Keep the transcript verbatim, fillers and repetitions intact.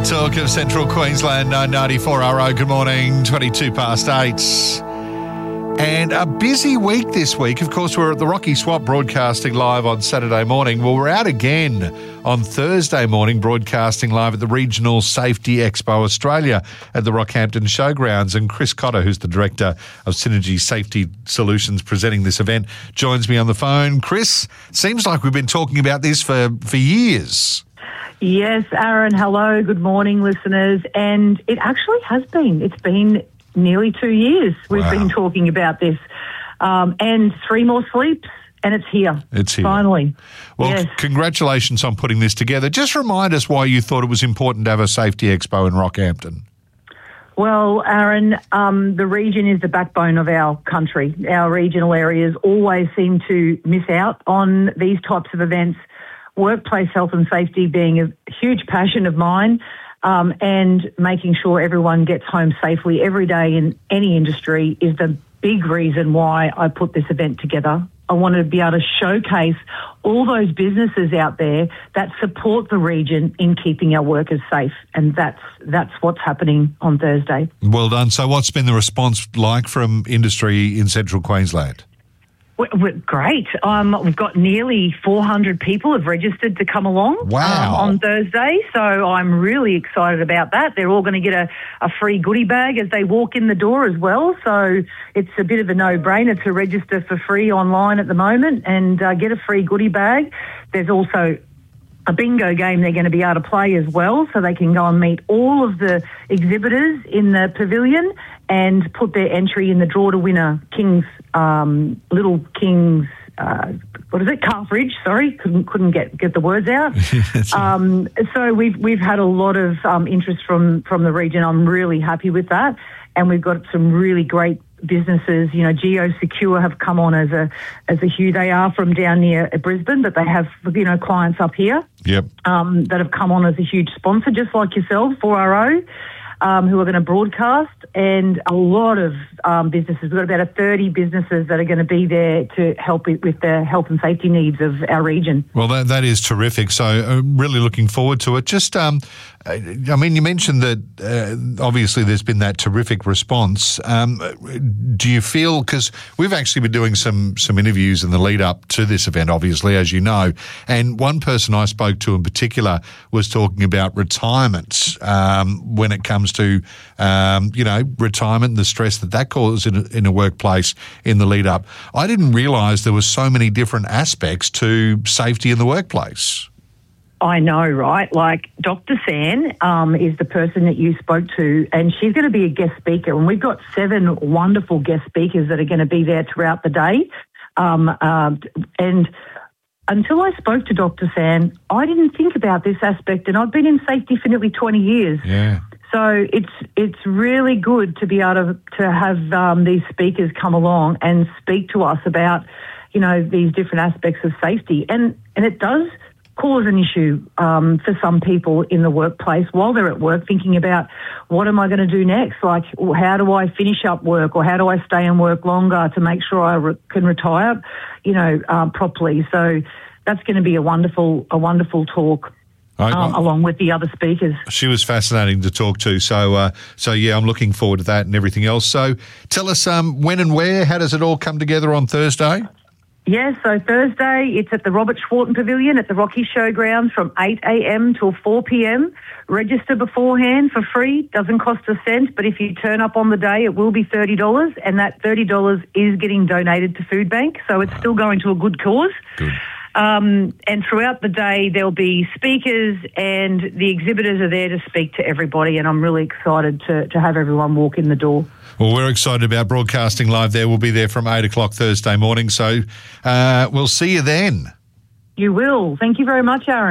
Talk of Central Queensland, nine ninety-four R O. Good morning, twenty-two past eight. And a busy week this week. Of course, we're at the Rocky Swap broadcasting live on Saturday morning. Well, we're out again on Thursday morning broadcasting live at the Regional Safety Expo Australia at the Rockhampton Showgrounds. And Chris Cotter, who's the Director of Synergy Safety Solutions presenting this event, joins me on the phone. Chris, seems like we've been talking about this for, for years. Yes, Aaron, hello, good morning, listeners. And it actually has been. It's been nearly two years we've wow. been talking about this. Um, and three more sleeps, and it's here. It's here. Finally. Well, yes. c- congratulations on putting this together. Just remind us why you thought it was important to have a safety expo in Rockhampton. Well, Aaron, um, the region is the backbone of our country. Our regional areas always seem to miss out on these types of events. Workplace health and safety being a huge passion of mine, um, and making sure everyone gets home safely every day in any industry is the big reason why I put this event together. I wanted to be able to showcase all those businesses out there that support the region in keeping our workers safe, and that's that's what's happening on Thursday. Well done. So what's been the response like from industry in Central Queensland? We're, we're great. Um, we've got nearly four hundred people have registered to come along wow. um, on Thursday, so I'm really excited about that. They're all going to get a, a free goodie bag as they walk in the door as well, so it's a bit of a no-brainer to register for free online at the moment and uh, get a free goodie bag. There's also a bingo game they're going to be able to play as well, so they can go and meet all of the exhibitors in the pavilion and put their entry in the draw to win a King's, um, Little King's, uh, what is it, Calfridge, sorry, couldn't couldn't get, get the words out. um, so we've we've had a lot of um, interest from, from the region. I'm really happy with that. And we've got some really great businesses. You know, GeoSecure have come on as a as a huge. They are from down near Brisbane, but they have, you know, clients up here. Yep. Um, that have come on as a huge sponsor, just like yourself, four R O. Um, who are going to broadcast, and a lot of um, businesses. We've got about thirty businesses that are going to be there to help with, with the health and safety needs of our region. Well, that that is terrific. So I'm really looking forward to it. Just, um, I mean, you mentioned that uh, obviously there's been that terrific response. Um, do you feel, because we've actually been doing some, some interviews in the lead up to this event, obviously, as you know, and one person I spoke to in particular was talking about retirement um, when it comes to, um, you know, retirement and the stress that that causes in a, in a workplace in the lead up. I didn't realise there were so many different aspects to safety in the workplace. I know, right? Like Doctor San um, is the person that you spoke to, and she's going to be a guest speaker. And we've got seven wonderful guest speakers that are going to be there throughout the day. Um, uh, and until I spoke to Doctor San, I didn't think about this aspect. And I've been in safety for nearly twenty years. Yeah. So it's it's really good to be able to, to have um, these speakers come along and speak to us about, you know, these different aspects of safety. And, and it does cause an issue um, for some people in the workplace while they're at work, thinking about what am I going to do next? Like, how do I finish up work, or how do I stay and work longer to make sure I re- can retire, you know, uh, properly? So that's going to be a wonderful, a wonderful talk. Um, I, along with the other speakers. She was fascinating to talk to. So, uh, so yeah, I'm looking forward to that and everything else. So tell us um, when and where, how does it all come together on Thursday? Yes, yeah, so Thursday it's at the Robert Schwarten Pavilion at the Rocky Showgrounds from eight a.m. till four p.m. Register beforehand for free, doesn't cost a cent, but if you turn up on the day it will be thirty dollars, and that thirty dollars is getting donated to Food Bank, so it's still going to a good cause. Good. Um, and throughout the day, there'll be speakers, and the exhibitors are there to speak to everybody, and I'm really excited to, to have everyone walk in the door. Well, we're excited about broadcasting live there. We'll be there from eight o'clock Thursday morning, so uh, we'll see you then. You will. Thank you very much, Aaron.